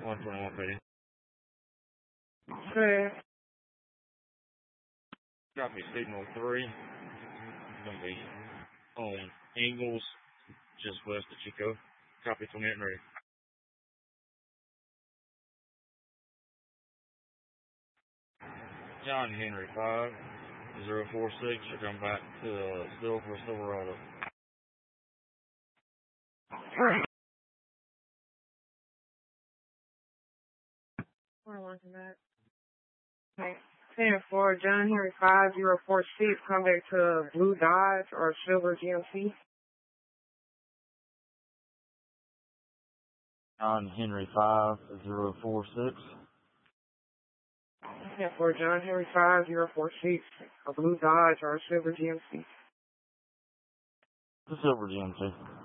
121 Petty. Okay. Copy signal 3. It's going to be on Ingalls, just west of Chico. Copy 28 and ready. John Henry 5046. You're coming back to still for Silverado. Okay. 10-4, John Henry 5046, come back to Blue Dodge or Silver GMC. John Henry 5046. 10-4, John Henry 5046, a Blue Dodge or Silver GMC. The Silver GMC.